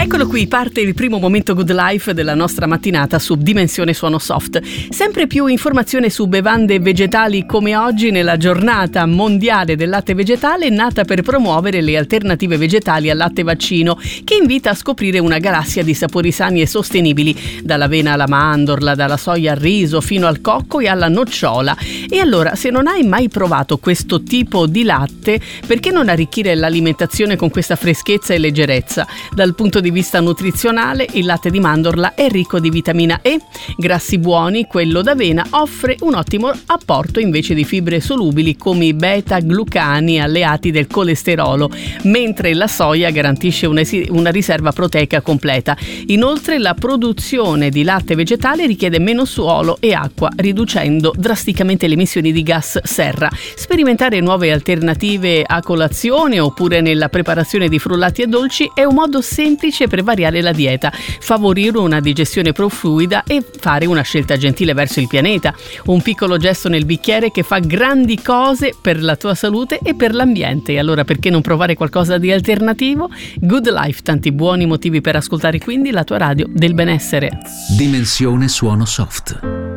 Eccolo qui, parte il primo momento Good Life della nostra mattinata su Dimensione Suono Soft. Sempre più informazione su bevande vegetali come oggi nella giornata mondiale del latte vegetale nata per promuovere le alternative vegetali al latte vaccino, che invita a scoprire una galassia di sapori sani e sostenibili, dall'avena alla mandorla, dalla soia al riso fino al cocco e alla nocciola. E allora, se non hai mai provato questo tipo di latte, perché non arricchire l'alimentazione con questa freschezza e leggerezza? Dal punto di vista nutrizionale, il latte di mandorla è ricco di vitamina E, grassi buoni, quello d'avena offre un ottimo apporto invece di fibre solubili come i beta-glucani alleati del colesterolo, mentre la soia garantisce una riserva proteica completa. Inoltre la produzione di latte vegetale richiede meno suolo e acqua, riducendo drasticamente le emissioni di gas serra. Sperimentare nuove alternative a colazione oppure nella preparazione di frullati e dolci è un modo semplice per variare la dieta, favorire una digestione profluida e fare una scelta gentile verso il pianeta. Un piccolo gesto nel bicchiere che fa grandi cose per la tua salute e per l'ambiente. E allora perché non provare qualcosa di alternativo? Good Life, tanti buoni motivi per ascoltare quindi la tua radio del benessere. Dimensione Suono Soft.